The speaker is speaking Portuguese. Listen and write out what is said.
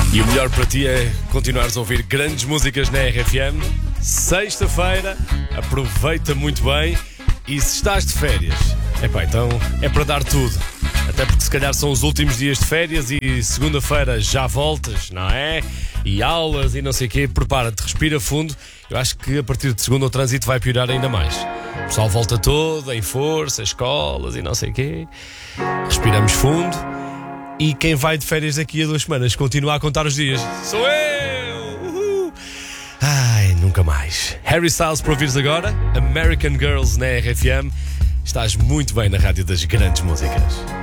E o melhor para ti é continuares a ouvir grandes músicas na RFM. Sexta-feira, aproveita muito bem. E se estás de férias, então é para dar tudo. Até porque se calhar são os últimos dias de férias e segunda-feira já voltas, não é? E aulas e não sei o quê. Prepara-te, respira fundo. Eu acho que a partir de segunda o trânsito vai piorar ainda mais. O pessoal volta todo, em força, escolas e não sei o quê. Respiramos fundo. E quem vai de férias daqui a 2 semanas continua a contar os dias. Sou eu! Uhul. Ai, nunca mais. Harry Styles para ouvires agora. American Girls na RFM. Estás muito bem na rádio das grandes músicas.